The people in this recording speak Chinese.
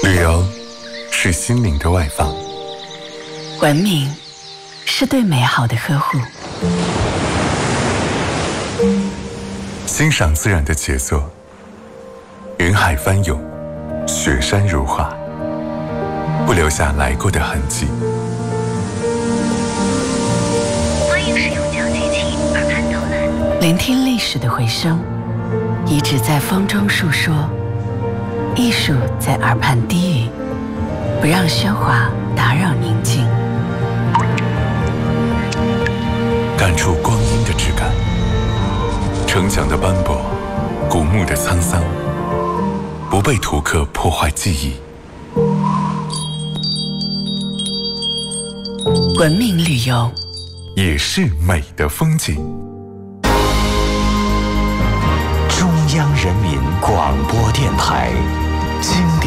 旅游是心灵的外放， 文明是对美好的呵护， 欣赏自然的杰作，云海翻涌，雪山如画，不留下来过的痕迹。 欢迎使用交际器耳畔导览， 聆听历史的回声，遗址在风中述说，艺术在耳畔低语，不让喧哗打扰宁静， 感触光阴的质感，城墙的斑驳，古墓的沧桑，不被图刻破坏记忆。 文明旅游也是美的风景。 中央人民广播电台，经